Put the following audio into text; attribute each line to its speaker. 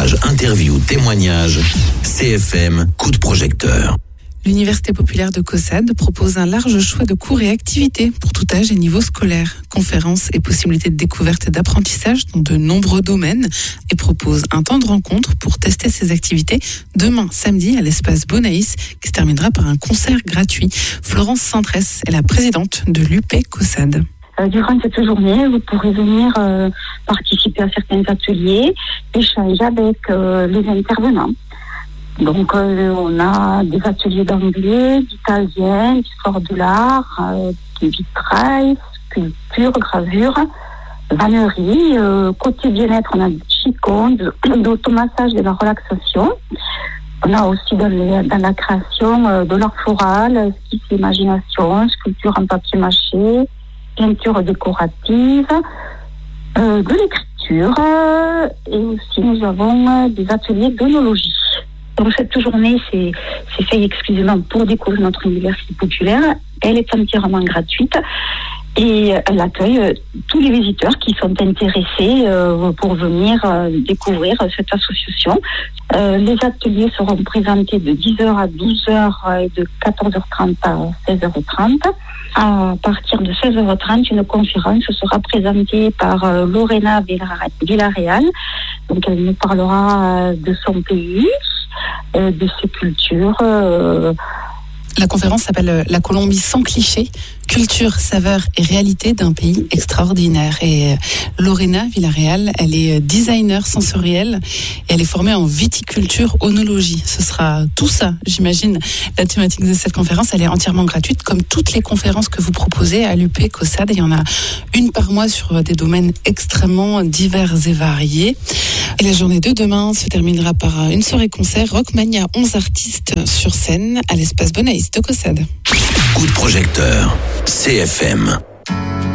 Speaker 1: reportages, interviews, témoignages. CFM, coup de projecteur.
Speaker 2: L'Université populaire de Caussade propose un large choix de cours et activités pour tout âge et niveau scolaire. Conférences et possibilités de découverte et d'apprentissage dans de nombreux domaines et propose un temps de rencontre pour tester ces activités demain samedi à l'espace Bonaïs qui se terminera par un concert gratuit. Florence Centresse est la présidente de l'UP Caussade.
Speaker 3: Durant cette journée, vous pourrez venir participer à certains ateliers, échanger avec les intervenants. Donc, on a des ateliers d'anglais, d'italien, d'histoire de l'art, de vitrail, sculpture, gravure, vannerie. Côté bien-être, on a du qigong, d'automassage et de la relaxation. On a aussi dans la création de l'art floral, esquisse et imagination, sculpture en papier mâché, peinture décorative, de l'écriture. Et aussi, nous avons des ateliers d'œnologie. Donc cette journée, c'est fait exclusivement pour découvrir notre université populaire. Elle est entièrement gratuite et elle accueille tous les visiteurs qui sont intéressés pour venir découvrir cette association. Les ateliers seront présentés de 10h à 12h et de 14h30 à 16h30. À partir de 16h30, une conférence sera présentée par Lorena Villarreal. Donc elle nous parlera de son pays, de ses cultures.
Speaker 2: La conférence s'appelle La Colombie sans clichés, culture, saveur et réalité d'un pays extraordinaire. Et Lorena Villarreal, elle est designer sensorielle et elle est formée en viticulture, œnologie. Ce sera tout ça, j'imagine, la thématique de cette conférence. Elle est entièrement gratuite, comme toutes les conférences que vous proposez à l'UP Caussade. Il y en a une par mois sur des domaines extrêmement divers et variés. Et la journée de demain se terminera par une soirée concert Rockmania, 11 artistes sur scène à l'espace Bonaïs de Caussade.
Speaker 1: Coup de projecteur, CFM.